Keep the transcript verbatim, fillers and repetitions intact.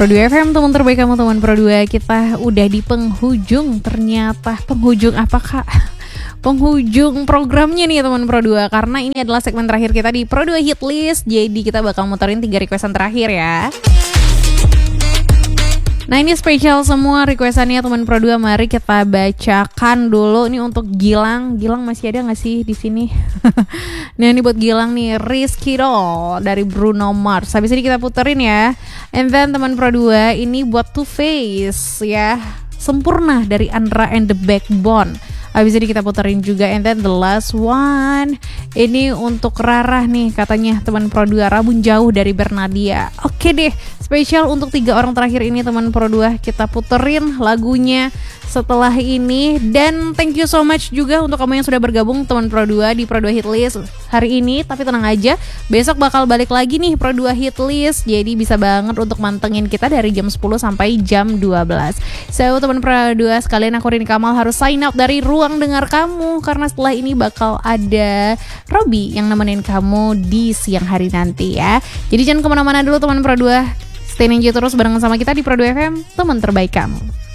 Pro dua F M, teman terbaik kamu, teman Pro dua. Kita udah di penghujung, ternyata penghujung apa kak? Penghujung programnya nih teman Pro dua, karena ini adalah segmen terakhir kita di Pro dua Hit List. Jadi kita bakal muterin tiga requestan terakhir ya. Nah ini spesial semua requestannya teman Pro dua. Mari kita bacakan dulu. Ini untuk Gilang. Gilang masih ada nggak sih di sini? Nah ini buat Gilang nih, Rizky Doll dari Bruno Mars. Habis ini kita puterin ya. And then teman Pro dua, ini buat Two Face ya, Sempurna dari Andra and the Backbone. Habis ini kita puterin juga. And then the last one, ini untuk Rara nih, katanya teman Pro dua, Rabun Jauh dari Bernadia. Oke deh, spesial untuk tiga orang terakhir ini teman Pro dua, kita puterin lagunya setelah ini. Dan thank you so much juga untuk kamu yang sudah bergabung teman Pro dua di Pro dua Hit List hari ini. Tapi tenang aja, besok bakal balik lagi nih Pro dua Hit List. Jadi bisa banget untuk mantengin kita dari jam sepuluh sampai jam dua belas. So teman Pro dua sekalian, aku Rini Kamal harus sign out dari ruang dengar kamu, karena setelah ini bakal ada Robby yang nemenin kamu di siang hari nanti ya. Jadi jangan kemana-mana dulu teman Pro dua, stay ninja terus barengan sama kita di Pro dua F M, teman terbaik kamu.